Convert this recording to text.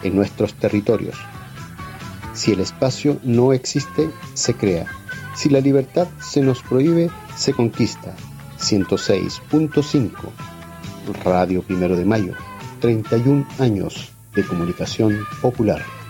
en nuestros territorios. Si el espacio no existe, se crea. Si la libertad se nos prohíbe, se conquista. 106.5 Radio 1 de Mayo, 31 años de comunicación popular.